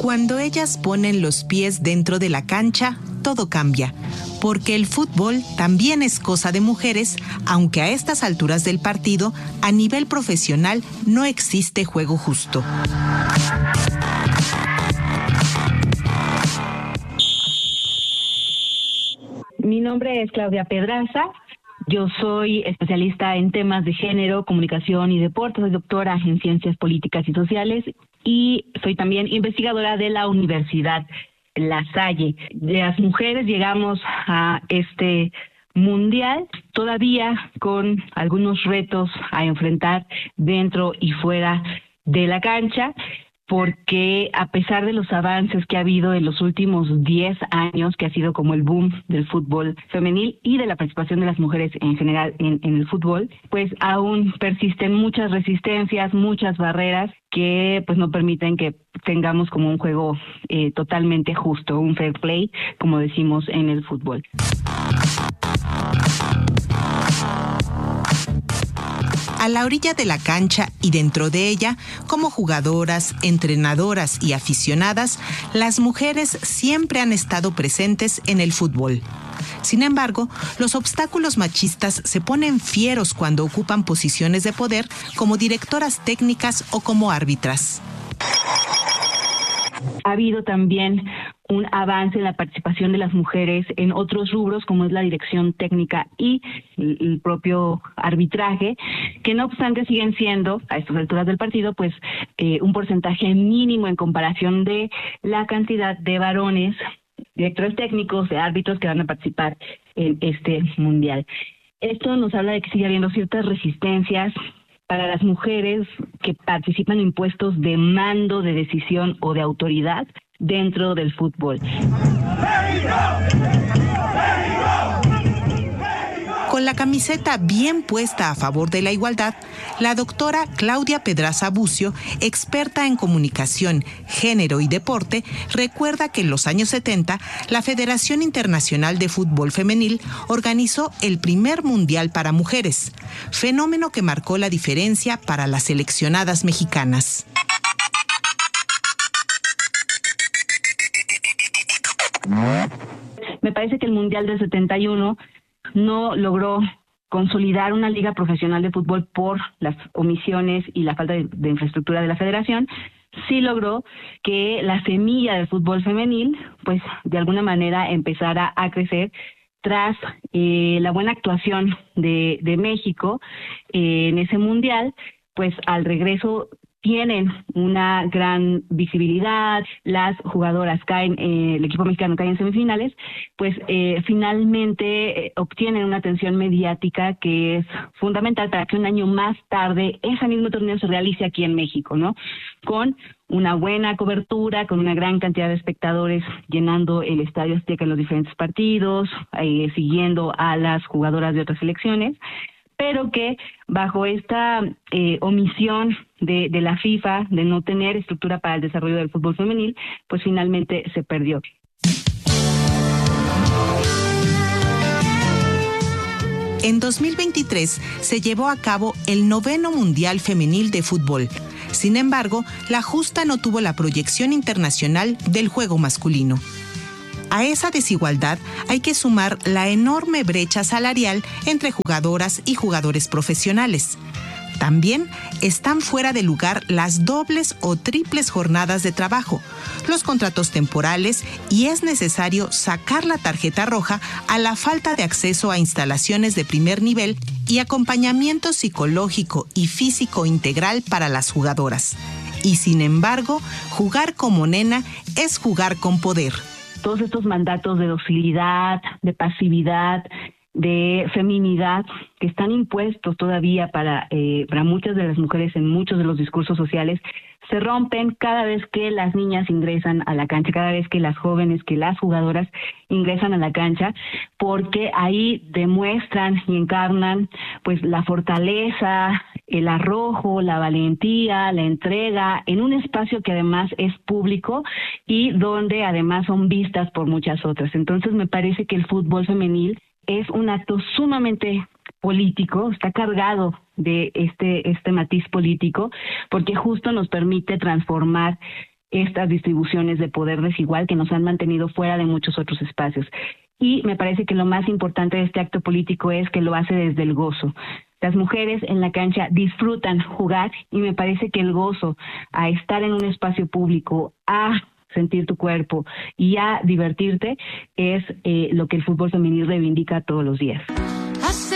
Cuando ellas ponen los pies dentro de la cancha, todo cambia, porque el fútbol también es cosa de mujeres, aunque a estas alturas del partido, a nivel profesional, no existe juego justo. Mi nombre es Claudia Pedraza. Yo soy especialista en temas de género, comunicación y deporte. Soy doctora en Ciencias Políticas y Sociales y soy también investigadora de la Universidad La Salle. Las mujeres llegamos a este mundial todavía con algunos retos a enfrentar dentro y fuera de la cancha, porque a pesar de los avances que ha habido en los últimos 10 años, que ha sido como el boom del fútbol femenil y de la participación de las mujeres en general en el fútbol, pues aún persisten muchas resistencias, muchas barreras que pues no permiten que tengamos como un juego totalmente justo, un fair play, como decimos en el fútbol. A la orilla de la cancha y dentro de ella, como jugadoras, entrenadoras y aficionadas, las mujeres siempre han estado presentes en el fútbol. Sin embargo, los obstáculos machistas se ponen fieros cuando ocupan posiciones de poder como directoras técnicas o como árbitras. Ha habido también un avance en la participación de las mujeres en otros rubros, como es la dirección técnica y el propio arbitraje, que no obstante siguen siendo, a estas alturas del partido, pues un porcentaje mínimo en comparación de la cantidad de varones, directores técnicos, de árbitros que van a participar en este mundial. Esto nos habla de que sigue habiendo ciertas resistencias para las mujeres que participan en puestos de mando, de decisión o de autoridad dentro del fútbol. Con la camiseta bien puesta a favor de la igualdad, la doctora Claudia Pedraza Bucio, experta en comunicación, género y deporte, recuerda que en los años 70, la Federación Internacional de Fútbol Femenil organizó el primer mundial para mujeres, fenómeno que marcó la diferencia para las seleccionadas mexicanas. Me parece que el Mundial del 71 no logró consolidar una liga profesional de fútbol por las omisiones y la falta de infraestructura de la federación. Sí logró que la semilla del fútbol femenil, pues de alguna manera empezara a crecer tras la buena actuación de México en ese mundial. Pues al regreso tienen una gran visibilidad, las jugadoras caen, el equipo mexicano cae en semifinales, pues finalmente obtienen una atención mediática que es fundamental para que un año más tarde ese mismo torneo se realice aquí en México, ¿no? Con una buena cobertura, con una gran cantidad de espectadores llenando el Estadio Azteca en los diferentes partidos, siguiendo a las jugadoras de otras selecciones, pero que bajo esta omisión de la FIFA de no tener estructura para el desarrollo del fútbol femenil, pues finalmente se perdió. En 2023 se llevó a cabo el 9º Mundial Femenil de Fútbol. Sin embargo, la justa no tuvo la proyección internacional del juego masculino. A esa desigualdad hay que sumar la enorme brecha salarial entre jugadoras y jugadores profesionales. También están fuera de lugar las dobles o triples jornadas de trabajo, los contratos temporales y es necesario sacar la tarjeta roja a la falta de acceso a instalaciones de primer nivel y acompañamiento psicológico y físico integral para las jugadoras. Y sin embargo, jugar como nena es jugar con poder. Todos estos mandatos de docilidad, de pasividad, de feminidad que están impuestos todavía para muchas de las mujeres en muchos de los discursos sociales, se rompen cada vez que las niñas ingresan a la cancha, cada vez que las jóvenes, que las jugadoras ingresan a la cancha, porque ahí demuestran y encarnan pues la fortaleza, el arrojo, la valentía, la entrega, en un espacio que además es público y donde además son vistas por muchas otras. Entonces me parece que el fútbol femenil es un acto sumamente político, está cargado de este matiz político, porque justo nos permite transformar estas distribuciones de poder desigual que nos han mantenido fuera de muchos otros espacios. Y me parece que lo más importante de este acto político es que lo hace desde el gozo. Las mujeres en la cancha disfrutan jugar y me parece que el gozo a estar en un espacio público, a sentir tu cuerpo y a divertirte es lo que el fútbol femenil reivindica todos los días.